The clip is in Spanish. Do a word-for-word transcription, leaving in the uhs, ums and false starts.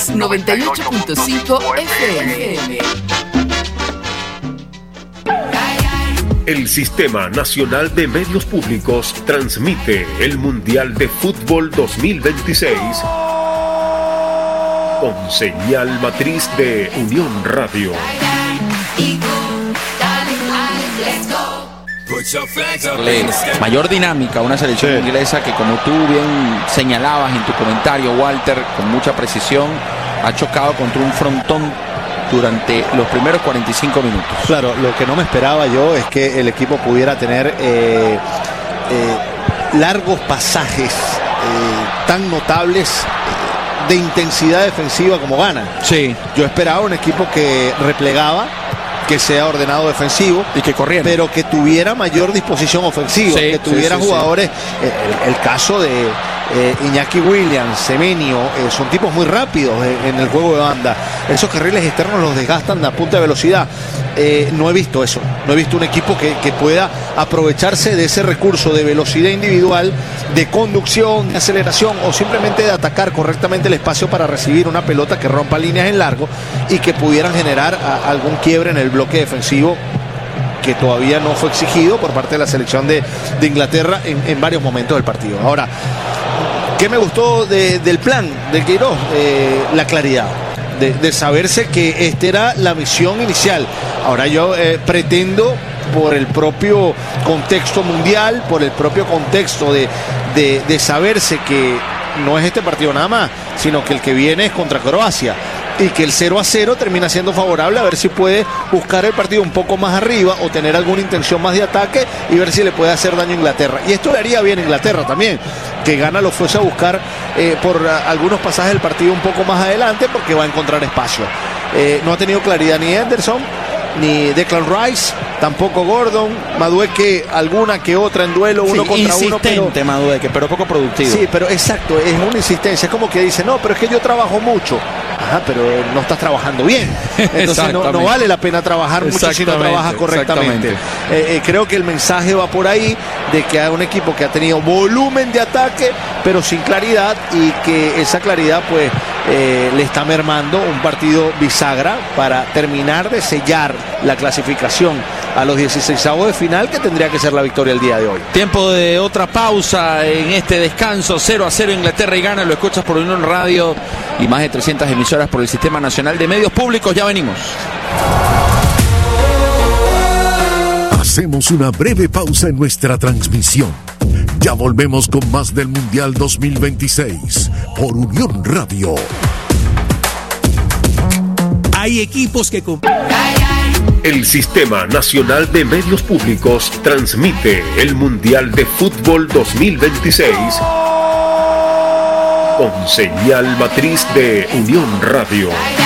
noventa y ocho punto cinco F M. El Sistema Nacional de Medios Públicos transmite el Mundial de Fútbol dos mil veintiséis con señal matriz de Unión Radio. Mayor dinámica a una selección sí. inglesa que, como tú bien señalabas en tu comentario, Walter, con mucha precisión, ha chocado contra un frontón durante los primeros cuarenta y cinco minutos. Claro, lo que no me esperaba yo es que el equipo pudiera tener eh, eh, largos pasajes eh, tan notables eh, de intensidad defensiva como gana. Sí. Yo esperaba un equipo que replegaba, que sea ordenado defensivo y que corriera, pero que tuviera mayor disposición ofensiva, sí, que tuviera sí, sí, jugadores, sí. Eh, el, el caso de eh, Iñaki Williams, Semenyo, eh, son tipos muy rápidos eh, en el juego de banda. Esos carriles externos los desgastan a punta de velocidad. Eh, no he visto eso, no he visto un equipo que, que pueda aprovecharse de ese recurso de velocidad individual, de conducción, de aceleración o simplemente de atacar correctamente el espacio para recibir una pelota que rompa líneas en largo y que pudieran generar a, algún quiebre en el bloque defensivo, que todavía no fue exigido por parte de la selección de, de Inglaterra en, en varios momentos del partido. Ahora, ¿qué me gustó de, del plan de Queiroz? Eh, la claridad de, de saberse que esta era la misión inicial. Ahora yo eh, pretendo, por el propio contexto mundial, por el propio contexto de, de, de saberse que no es este partido nada más, sino que el que viene es contra Croacia, y que el cero a cero termina siendo favorable, a ver si puede buscar el partido un poco más arriba o tener alguna intención más de ataque y ver si le puede hacer daño a Inglaterra. Y esto le haría bien a Inglaterra también, que gana lo fuese a buscar eh, por uh, algunos pasajes del partido un poco más adelante, porque va a encontrar espacio. Eh, no ha tenido claridad ni Henderson, ni Declan Rice, tampoco Gordon. Madueke alguna que otra en duelo, uno sí, contra uno, pero Madueke, pero poco productivo. Sí, pero exacto, es una insistencia, es como que dice, no, pero es que yo trabajo mucho. Ajá, pero no estás trabajando bien. Entonces no, no vale la pena trabajar mucho si no trabajas correctamente. Eh, eh, creo que el mensaje va por ahí, de que hay un equipo que ha tenido volumen de ataque, pero sin claridad, y que esa claridad pues eh, le está mermando un partido bisagra para terminar de sellar la clasificación a los dieciseisavos de final, que tendría que ser la victoria el día de hoy. Tiempo de otra pausa en este descanso. Cero a cero Inglaterra y gana. Lo escuchas por Unión Radio y más de trescientas emisoras por el Sistema Nacional de Medios Públicos. Ya venimos. Hacemos una breve pausa en nuestra transmisión. Ya volvemos con más del Mundial dos mil veintiséis por Unión Radio. Hay equipos que... El Sistema Nacional de Medios Públicos transmite el Mundial de Fútbol dos mil veintiséis con señal matriz de Unión Radio.